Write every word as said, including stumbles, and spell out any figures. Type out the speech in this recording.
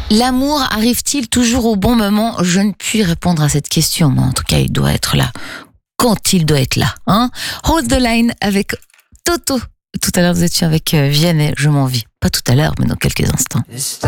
L'amour arrive-t-il toujours au bon moment? Je ne puis répondre à cette question, mais en tout cas, il doit être là. Quand il doit être là, hein? Hold the line avec Toto. Tout à l'heure, vous étiez avec Vianney, je m'en vis. Pas tout à l'heure, mais dans quelques instants.